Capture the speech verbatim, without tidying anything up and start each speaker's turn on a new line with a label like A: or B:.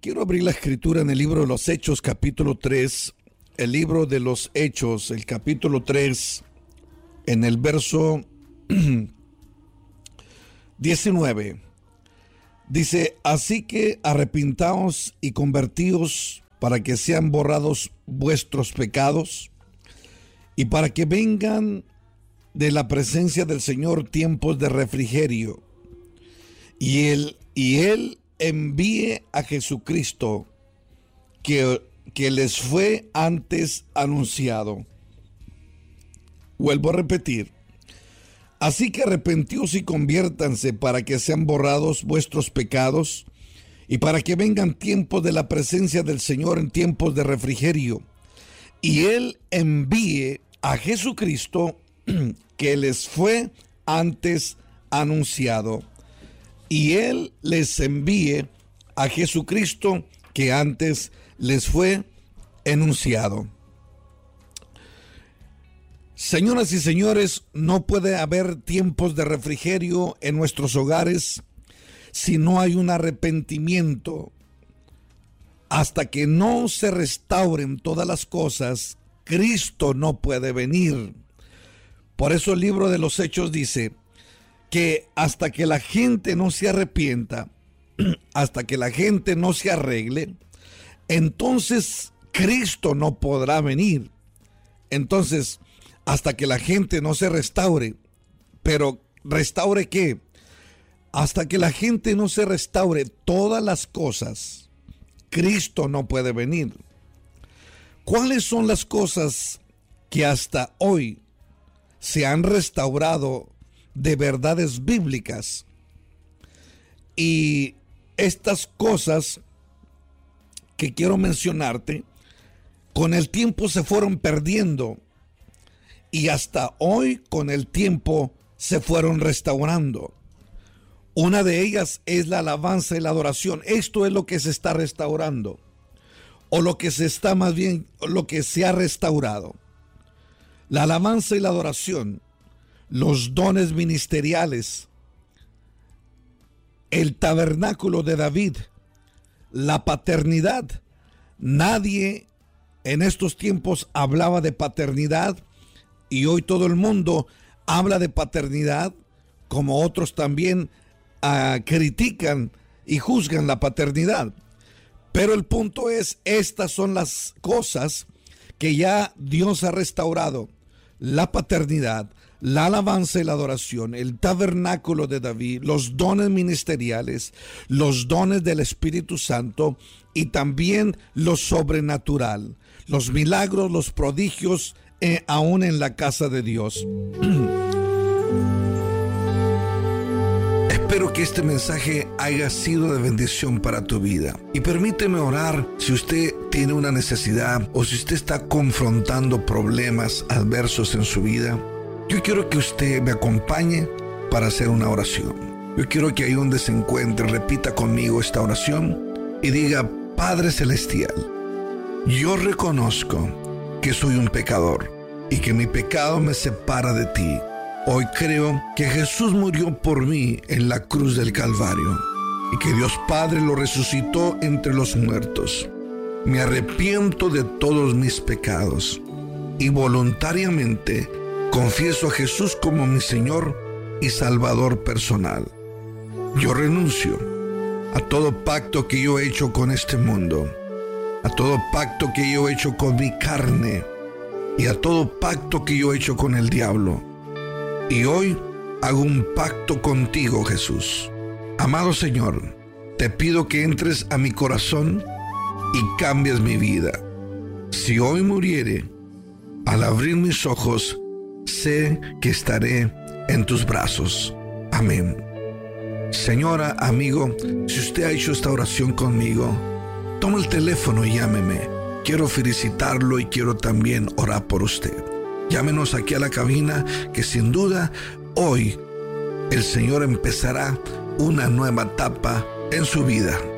A: Quiero abrir la escritura en el libro de los Hechos, capítulo tres, el libro de los Hechos, el capítulo tres, en el verso diecinueve. Dice: así que arrepintaos y convertíos para que sean borrados vuestros pecados y para que vengan de la presencia del Señor tiempos de refrigerio, y él, y él envíe a Jesucristo que, que les fue antes anunciado. Vuelvo a repetir: así que arrepentíos y conviértanse para que sean borrados vuestros pecados y para que vengan tiempos de la presencia del Señor en tiempos de refrigerio, y él envíe a Jesucristo que les fue antes anunciado. Y él les envíe a Jesucristo que antes les fue anunciado. Señoras y señores, no puede haber tiempos de refrigerio en nuestros hogares si no hay un arrepentimiento. Hasta que no se restauren todas las cosas, Cristo no puede venir. Por eso el libro de los Hechos dice que hasta que la gente no se arrepienta, hasta que la gente no se arregle, entonces Cristo no podrá venir. Entonces, hasta que la gente no se restaure. Pero ¿restaure qué? Hasta que la gente no se restaure todas las cosas, Cristo no puede venir. ¿Cuáles son las cosas que hasta hoy se han restaurado de verdades bíblicas? Y estas cosas que quiero mencionarte, con el tiempo se fueron perdiendo y hasta hoy con el tiempo se fueron restaurando. Una de ellas es la alabanza y la adoración. Esto es lo que se está restaurando, o lo que se está más bien, lo que se ha restaurado. La alabanza y la adoración, los dones ministeriales, el tabernáculo de David, la paternidad. Nadie en estos tiempos hablaba de paternidad y hoy todo el mundo habla de paternidad, como otros también uh, critican y juzgan la paternidad. Pero el punto es, estas son las cosas que ya Dios ha restaurado: la paternidad, la alabanza y la adoración, el tabernáculo de David, los dones ministeriales, los dones del Espíritu Santo y también lo sobrenatural, los milagros, los prodigios, eh, aún en la casa de Dios. Espero que este mensaje haya sido de bendición para tu vida. Y permíteme orar si usted tiene una necesidad o si usted está confrontando problemas adversos en su vida. Yo quiero que usted me acompañe para hacer una oración. Yo quiero que ahí donde se encuentre repita conmigo esta oración y diga: Padre Celestial, yo reconozco que soy un pecador y que mi pecado me separa de ti. Hoy creo que Jesús murió por mí en la cruz del Calvario y que Dios Padre lo resucitó entre los muertos. Me arrepiento de todos mis pecados y voluntariamente confieso a Jesús como mi Señor y Salvador personal. Yo renuncio a todo pacto que yo he hecho con este mundo, a todo pacto que yo he hecho con mi carne y a todo pacto que yo he hecho con el diablo. Y hoy hago un pacto contigo, Jesús. Amado Señor, te pido que entres a mi corazón y cambies mi vida. Si hoy muriere, al abrir mis ojos, sé que estaré en tus brazos. Amén. Señora, amigo, si usted ha hecho esta oración conmigo, toma el teléfono y llámeme. Quiero felicitarlo y quiero también orar por usted. Llámenos aquí a la cabina, que sin duda hoy el Señor empezará una nueva etapa en su vida.